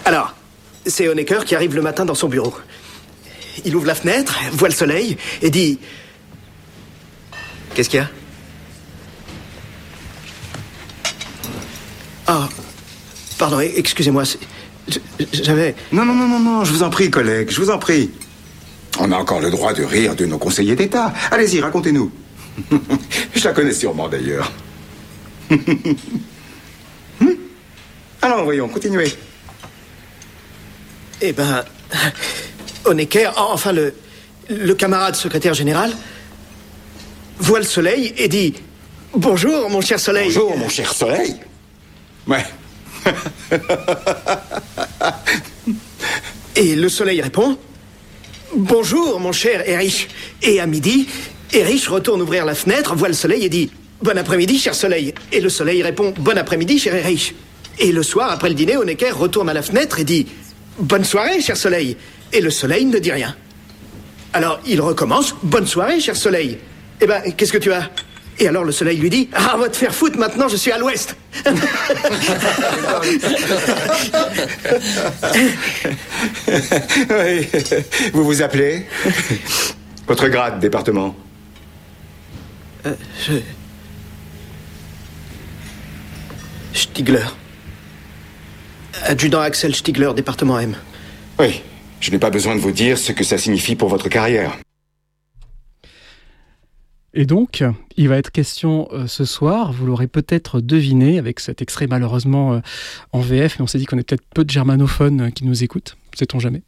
Alors, c'est Honecker qui arrive le matin dans son bureau. Il ouvre la fenêtre, voit le soleil et dit... Qu'est-ce qu'il y a? Ah, pardon, excusez-moi, j'avais... Non, je vous en prie, collègue, je vous en prie. On a encore le droit de rire de nos conseillers d'État. Allez-y, racontez-nous. Je la connais sûrement, d'ailleurs. Alors, voyons, continuez. Eh ben... Honecker, enfin le camarade secrétaire général, voit le soleil et dit... Bonjour, mon cher soleil. Bonjour, mon cher soleil. Ouais. Et le soleil répond... Bonjour, mon cher Erich. Et à midi, Erich retourne ouvrir la fenêtre, voit le soleil et dit... Bon après-midi, cher soleil. Et le soleil répond... Bon après-midi, cher Erich. Et le soir, après le dîner, Honecker retourne à la fenêtre et dit... Bonne soirée, cher soleil. Et le soleil ne dit rien. Alors, il recommence... Bonne soirée, cher soleil. Eh ben, qu'est-ce que tu as? Et alors le soleil lui dit... Ah, va te faire foutre, maintenant je suis à l'ouest. Oui. Vous vous appelez? Votre grade, département? Stigler. Adjudant Axel Stigler, département M. Oui. Je n'ai pas besoin de vous dire ce que ça signifie pour votre carrière. Et donc, il va être question ce soir, vous l'aurez peut-être deviné, avec cet extrait malheureusement en VF, mais on s'est dit qu'on est peut-être peu de germanophones qui nous écoutent, sait-on jamais.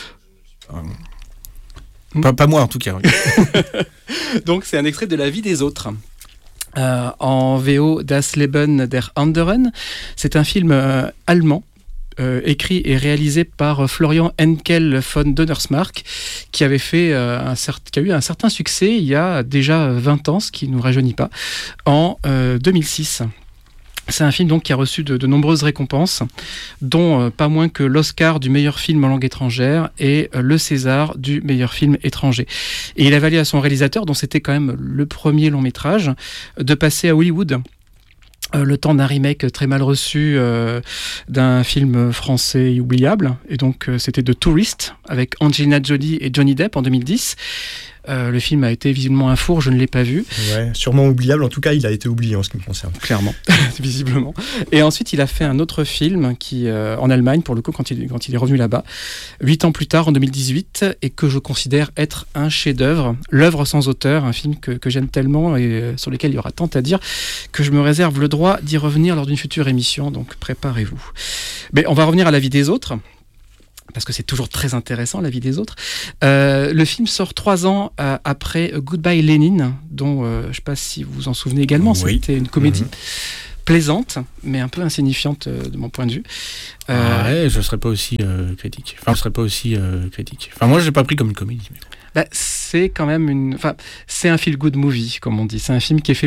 Pas moi en tout cas. Oui. Donc c'est un extrait de La vie des autres. En VO Das Leben der Anderen. C'est un film allemand. Écrit et réalisé par Florian Henkel von Donnersmarck, qui avait fait qui a eu un certain succès il y a déjà 20 ans, ce qui ne nous rajeunit pas, en 2006. C'est un film donc qui a reçu de nombreuses récompenses, dont pas moins que l'Oscar du meilleur film en langue étrangère et le César du meilleur film étranger. Et il a valu à son réalisateur, dont c'était quand même le premier long métrage, de passer à Hollywood. Le temps d'un remake très mal reçu d'un film français oubliable. Et donc, c'était The Tourist, avec Angelina Jolie et Johnny Depp en 2010. Le film a été visiblement un four, je ne l'ai pas vu. Ouais, sûrement oubliable. En tout cas, il a été oublié en ce qui me concerne. Clairement, visiblement. Et ensuite, il a fait un autre film qui, en Allemagne, pour le coup, quand il est revenu là-bas, 8 ans plus tard, en 2018, et que je considère être un chef-d'œuvre, l'œuvre sans auteur, un film que j'aime tellement et sur lequel il y aura tant à dire que je me réserve le droit d'y revenir lors d'une future émission. Donc, préparez-vous. Mais on va revenir à La vie des autres. Parce que c'est toujours très intéressant, La vie des autres. Le film sort 3 ans après Goodbye Lenin, dont je ne sais pas si vous vous en souvenez également. Oui. C'était une comédie plaisante, mais un peu insignifiante de mon point de vue. Ouais, je ne serais pas aussi critique. Enfin, moi, je l'ai pas pris comme une comédie. Mais... c'est quand même c'est un feel-good movie, comme on dit. C'est un film qui est fait